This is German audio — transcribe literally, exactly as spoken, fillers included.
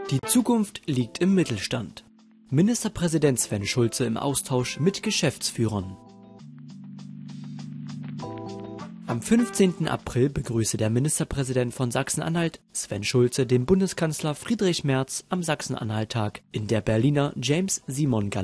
Die Zukunft liegt im Mittelstand. Ministerpräsident Sven Schulze im Austausch mit Geschäftsführern. Am fünfzehnten April begrüßte der Ministerpräsident von Sachsen-Anhalt, Sven Schulze, den Bundeskanzler Friedrich Merz am Sachsen-Anhalt-Tag in der Berliner James-Simon-Galerie.